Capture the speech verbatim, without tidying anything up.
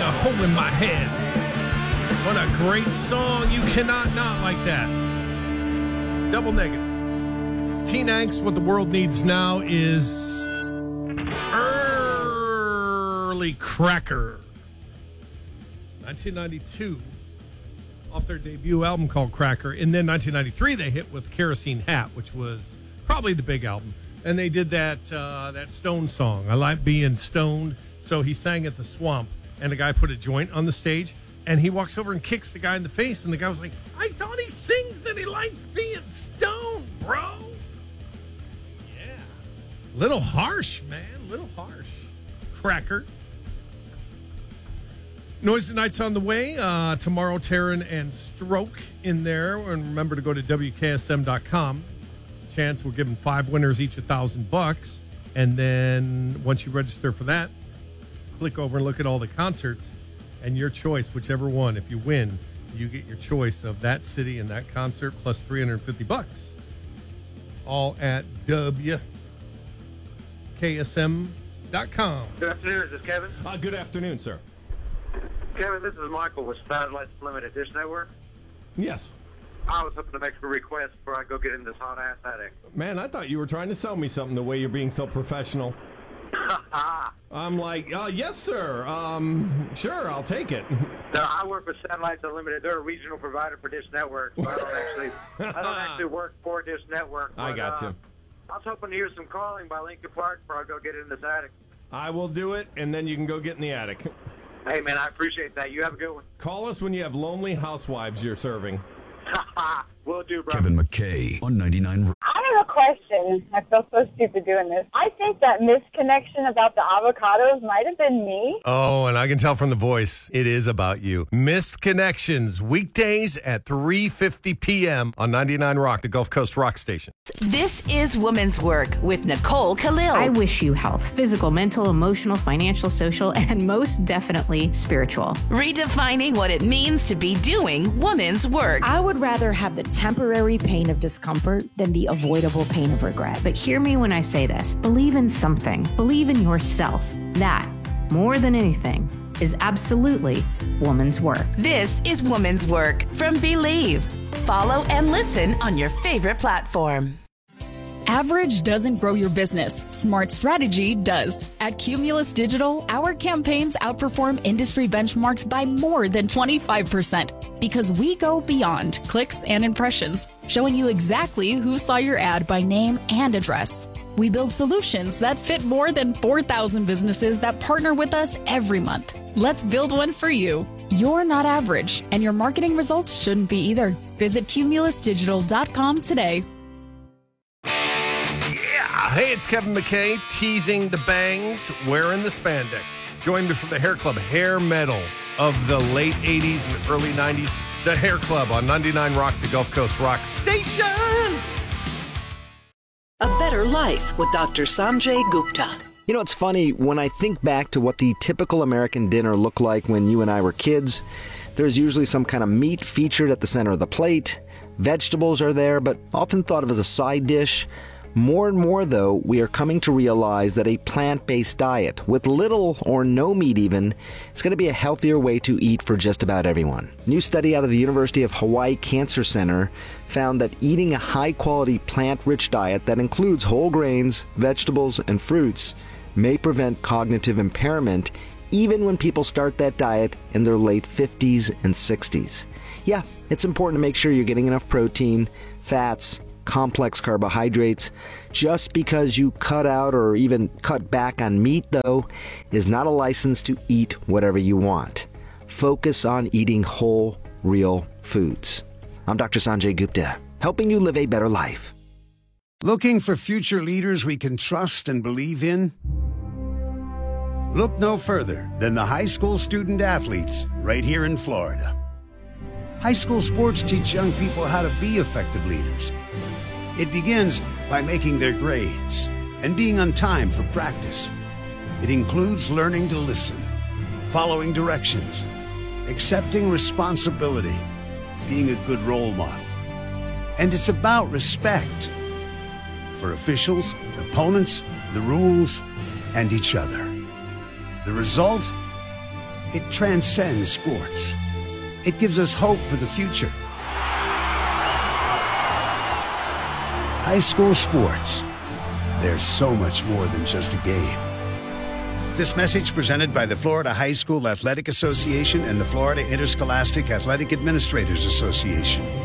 A Hole in My Head. What a great song. You cannot not like that. Double Negative. Teen Angst, what the world needs now is Early Cracker. nineteen ninety-two, off their debut album called Cracker. And then nineteen ninety-three, they hit with Kerosene Hat, which was probably the big album. And they did that uh, that Stone song, I Like Being Stoned. So he sang at the Swamp, and the guy put a joint on the stage, and he walks over and kicks the guy in the face, and the guy was like, I thought he sings that he likes being stoned, bro. Yeah. Little harsh, man. Little harsh. Cracker. Noise the Night's on the way. Uh, tomorrow, Taryn and Stroke in there. And remember to go to W K S M dot com. Chance we're giving five winners each a thousand bucks. And then once you register for that, click over and look at all the concerts. And your choice, whichever one, if you win, you get your choice of that city and that concert plus three hundred fifty bucks. All at W K S M dot com. Good afternoon. Is this Kevin? Uh, good afternoon, sir. Kevin, this is Michael with Satellites Limited Dish Network. Yes. I was hoping to make a request before I go get in this hot-ass attic. Man, I thought you were trying to sell me something the way you're being so professional. I'm like, uh, yes, sir. Um, sure, I'll take it. No, I work with Satellites Unlimited. They're a regional provider for Dish Network. So I don't actually, I don't actually work for Dish Network. But, I got you. Uh, I was hoping to hear some calling by Lincoln Park before I go get in this attic. I will do it, and then you can go get in the attic. Hey, man, I appreciate that. You have a good one. Call us when you have lonely housewives you're serving. Will do, bro. Kevin McKay on ninety-nine. I have a question. I feel so stupid doing this. I think that misconnection about the avocados might have been me. Oh, and I can tell from the voice, it is about you. Missed Connections, weekdays at three fifty p.m. on ninety-nine Rock, the Gulf Coast Rock Station. This is Woman's Work with Nicole Khalil. I wish you health, physical, mental, emotional, financial, social, and most definitely spiritual. Redefining what it means to be doing woman's work. I would rather have the temporary pain of discomfort than the avoidable pain of regret. But hear me when I say this. Believe in something. Believe in yourself. That, more than anything, is absolutely woman's work. This is Woman's Work from Believe. Follow and listen on your favorite platform. Average doesn't grow your business. Smart strategy does. At Cumulus Digital, our campaigns outperform industry benchmarks by more than twenty-five percent because we go beyond clicks and impressions, showing you exactly who saw your ad by name and address. We build solutions that fit more than four thousand businesses that partner with us every month. Let's build one for you. You're not average, and your marketing results shouldn't be either. Visit cumulus digital dot com today. Hey, it's Kevin McKay, teasing the bangs, wearing the spandex. Join me for the Hair Club Hair Metal of the late eighties and early nineties. The Hair Club on ninety-nine Rock, the Gulf Coast Rock Station. A Better Life with Doctor Sanjay Gupta. You know, it's funny, when I think back to what the typical American dinner looked like when you and I were kids, there's usually some kind of meat featured at the center of the plate. Vegetables are there, but often thought of as a side dish. More and more, though, we are coming to realize that a plant-based diet, with little or no meat even, is going to be a healthier way to eat for just about everyone. A new study out of the University of Hawaii Cancer Center found that eating a high-quality plant-rich diet that includes whole grains, vegetables, and fruits may prevent cognitive impairment even when people start that diet in their late fifties and sixties. Yeah, it's important to make sure you're getting enough protein, fats, complex carbohydrates. Just because you cut out or even cut back on meat, though, is not a license to eat whatever you want. Focus on eating whole, real foods. I'm Doctor Sanjay Gupta, helping you live a better life. Looking for future leaders we can trust and believe in? Look no further than the high school student athletes right here in Florida. High school sports teach young people how to be effective leaders. It begins by making their grades and being on time for practice. It includes learning to listen, following directions, accepting responsibility, being a good role model. And it's about respect for officials, opponents, the rules, and each other. The result? It transcends sports. It gives us hope for the future. High school sports. There's so much more than just a game. This message presented by the Florida High School Athletic Association and the Florida Interscholastic Athletic Administrators Association.